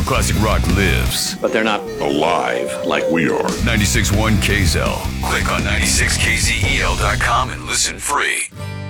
classic rock lives. But they're not alive like we are. 96.1 KZEL. Click on 96kzel.com and listen free.